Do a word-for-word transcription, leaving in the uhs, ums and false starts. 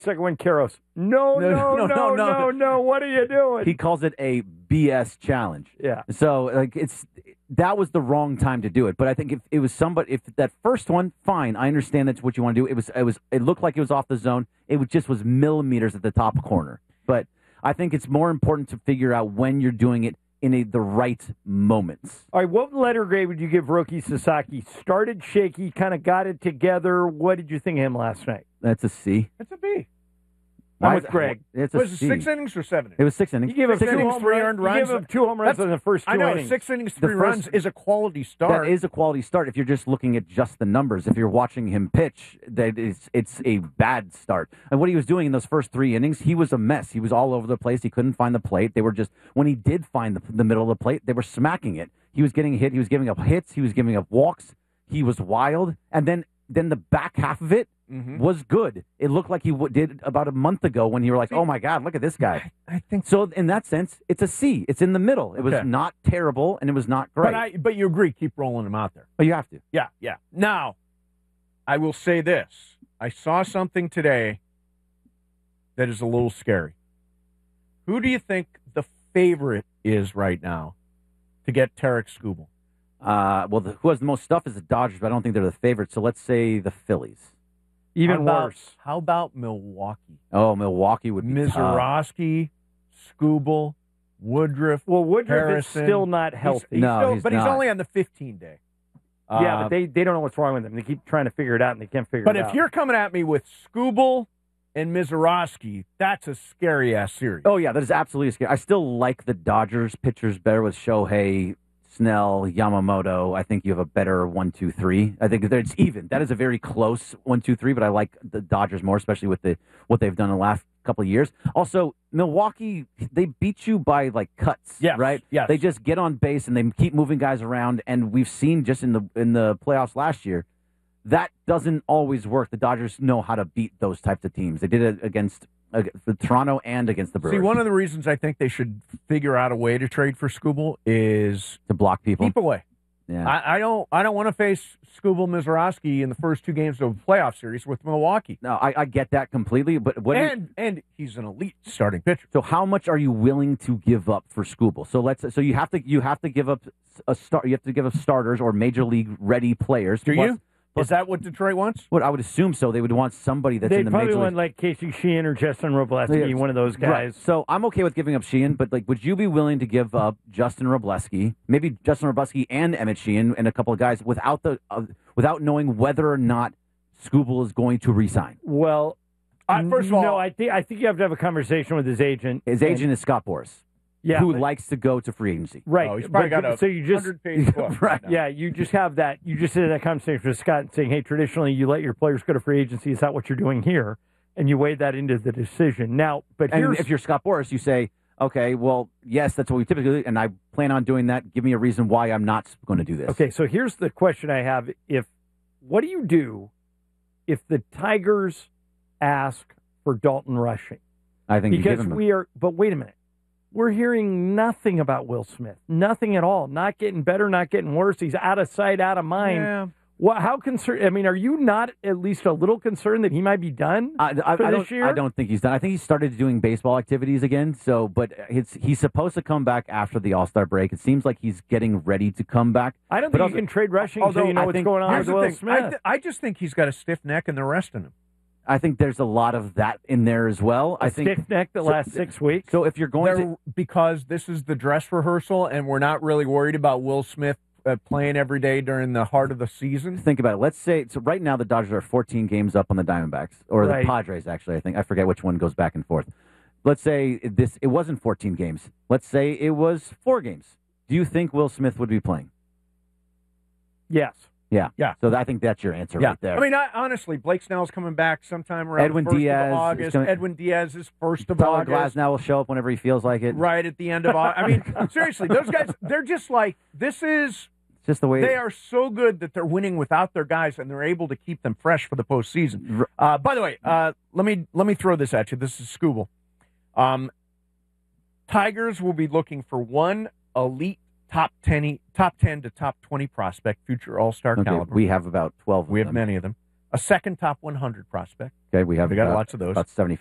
Second one, Karros. No, no, no, no, no, no, no. What are you doing? He calls it a B S challenge. Yeah. So like it's that was the wrong time to do it. But I think if it was somebody, if that first one, fine, I understand that's what you want to do. It was, it was, it looked like it was off the zone. It was, just was millimeters at the top corner. But I think it's more important to figure out when you're doing it in a, the right moments. All right, what letter grade would you give rookie Sasaki? Started shaky, kind of got it together. What did you think of him last night? That's a C. It's a B. I'm with Greg. It's a Was it C. six innings or seven innings? It was six innings. You gave him Six two innings, home three runs. earned You runs. gave him two home runs That's- in the first two I know, innings. six innings, The three runs first- is a quality start. That is a quality start. If you're just looking at just the numbers, if you're watching him pitch, that it's it's a bad start. And what he was doing in those first three innings, he was a mess. He was all over the place. He couldn't find the plate. They were just when he did find the, the middle of the plate, they were smacking it. He was getting hit. He was giving up hits. He was giving up walks. He was wild. And then then the back half of it Mhm. was good. It looked like he w- did about a month ago when you were like, See, oh my God, look at this guy. I, I think So in that sense, it's a C. It's in the middle. It was Okay. not terrible and it was not great. But I, but you agree, keep rolling him out there. but you have to. Yeah, yeah. Now, I will say this: I saw something today that is a little scary. Who do you think the favorite is right now to get Tarek Skubal? Uh, well, the, who has the most stuff is the Dodgers, but I don't think they're the favorite. So let's say the Phillies. Even How about- worse. How about Milwaukee? Oh, Milwaukee would be tough. Mizorowski, Skubal, Woodruff. Well, Woodruff Harrison. is still not He's- healthy. he's No, still- he's but he's not. only on the fifteen day. yeah, Uh, but they, they don't know what's wrong with him. They keep trying to figure it out, and they can't figure But it if out. you're coming at me with Skubal and Mizorowski, that's a scary ass series. Oh, yeah, that is absolutely scary. I still like the Dodgers pitchers better with Shohei, Snell, Yamamoto. I think you have a better one, two, three. I think that it's even. That is a very close one, two, three, but I like the Dodgers more, especially with the what they've done in the last couple of years. Also, Milwaukee, they beat you by like cuts, Yes, right? yes. They just get on base and they keep moving guys around, and we've seen just in the in the playoffs last year, that doesn't always work. The Dodgers know how to beat those types of teams. They did it against uh, the Toronto and against the Brewers. See, one of the reasons I think they should figure out a way to trade for Skubal is to block people. keep away. Yeah. I, I don't. I don't want to face Skubal Mizorowski in the first two games of a playoff series with Milwaukee. No, I, I get that completely, but what? do you- And and he's an elite starting pitcher. so how much are you willing to give up for Skubal? So let's so you have to you have to give up a start. You have to give up starters or major league ready players. Do Plus- you? Is that what Detroit wants? What I would assume so. They would want somebody that's they in the probably major want league. like Casey Sheehan or Justin Robleski, Yeah. one of those Right. guys. So I'm okay with giving up Sheehan, but like, would you be willing to give up Justin Robleski, maybe Justin Robleski and Emmett Sheehan and a couple of guys without the uh, without knowing whether or not Skubal is going to resign? Well, Uh, first of all, no, I think I think you have to have a conversation with his agent. His And- agent is Scott Boras, yeah, who but- likes to go to free agency. right. Oh, he's probably but- got a so you just hundred-page book. Right. now. yeah, you just have that. You just had that conversation with Scott saying, "Hey, traditionally you let your players go to free agency. Is that what you're doing here?" And you weigh that into the decision. Now, but And here's if you're Scott Boras, you say, okay, well, yes, that's what we typically do, and I plan on doing that. Give me a reason why I'm not going to do this. okay. So here's the question I have: If what do you do if the Tigers ask for Dalton Rushing? I think you give Because him. we are, but wait a minute. We're hearing nothing about Will Smith. Nothing at all. Not getting better, not getting worse. He's out of sight, out of mind. Yeah. What, how concerned? I mean, are you not at least a little concerned that he might be done I, I, for I this don't, year? I don't think he's done. I think he started doing baseball activities again. So, but it's, he's supposed to come back after the All Star break. It seems like he's getting ready to come back. I don't but think also- you can trade Rushing although until you know I what's think- going on Here's with the Will thing. Smith. I, th- I just think he's got a stiff neck and the rest in him. I think there's a lot of that in there as well. A I think stiff neck the so- last six weeks. so. If you're going They're- to, because this is the dress rehearsal, and we're not really worried about Will Smith uh, playing every day during the heart of the season. think about it. Let's say so. Right now, the Dodgers are fourteen games up on the Diamondbacks, or Right. the Padres. Actually, I think I forget which one goes back and forth. Let's say this. It wasn't fourteen games. Let's say it was four games. Do you think Will Smith would be playing? yes. Yeah. Yeah. So I think that's your answer Yeah, right there. I mean, I, honestly, Blake Snell's coming back sometime around Edwin the first Diaz of is August. coming- Edwin Diaz is first of Tyler August. Glasnow will show up whenever he feels like it. Right at the end of August. I mean, seriously, those guys, they're just like, this is, It's just the way they are so good that they're winning without their guys, and they're able to keep them fresh for the postseason. R- Uh, by the way, uh, let me let me throw this at you. This is Skubal. Um, Tigers will be looking for one elite top ten, top ten to top twenty prospect, future All Star Okay, caliber. we have about twelve. Of We have them. many of them. A second top one hundred prospect. Okay, we have We got uh, lots of those. about seventy